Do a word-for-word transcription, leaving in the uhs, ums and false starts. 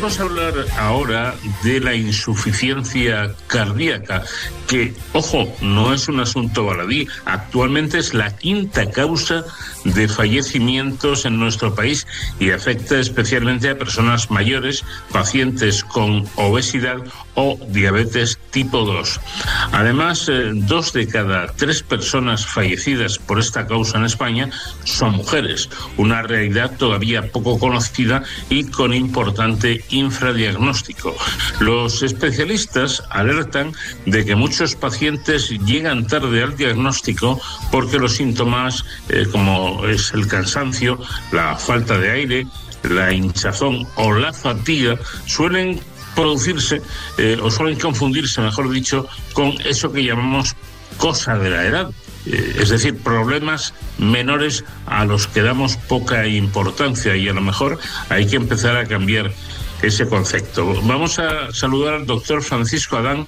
Vamos a hablar ahora de la insuficiencia cardíaca, que, ojo, no es un asunto baladí. Actualmente es la quinta causa de fallecimientos en nuestro país y afecta especialmente a personas mayores, pacientes con obesidad o diabetes tipo dos. Además, eh, dos de cada tres personas fallecidas por esta causa en España son mujeres, una realidad todavía poco conocida y con importante infradiagnóstico. Los especialistas alertan de que muchos pacientes llegan tarde al diagnóstico porque los síntomas, eh, como es el cansancio, la falta de aire, la hinchazón o la fatiga, suelen producirse eh, o suelen confundirse, mejor dicho, con eso que llamamos cosa de la edad. Eh, es decir, problemas menores a los que damos poca importancia, y a lo mejor hay que empezar a cambiar ese concepto. Vamos a saludar al doctor Francisco Adán,